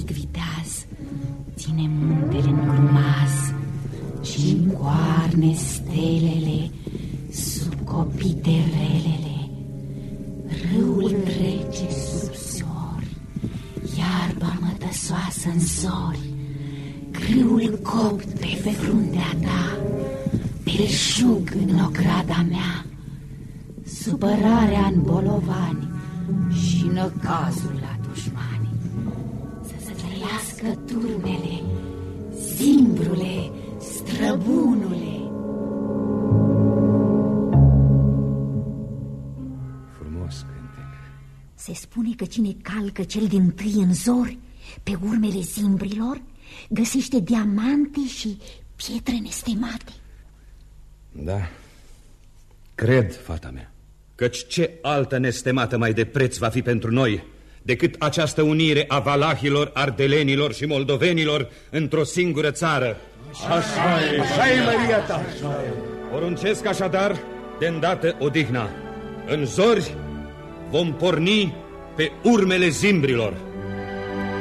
antic viteaz ține muntele în grumaz și încoarne stelele sub copite relele. Râul trece sub sori, iarba mătăsoasă în zori, grâul copt pe fruntea ta, belșug în ograda mea, supărarea în bolovani și năcazul la dușmani. Să trăiască turnele, zimbrule, străbunule. Frumos cântec. Se spune că cine calcă cel din-tâi în zori pe urmele zimbrilor găsește diamante și pietre nestemate. Da, cred, fata mea. Căci ce altă nestemată mai de preț va fi pentru noi decât această unire a valahilor, ardelenilor și moldovenilor într-o singură țară? Așa e, Maria ta. Poruncesc așadar de îndată odihna. În zori vom porni pe urmele zimbrilor.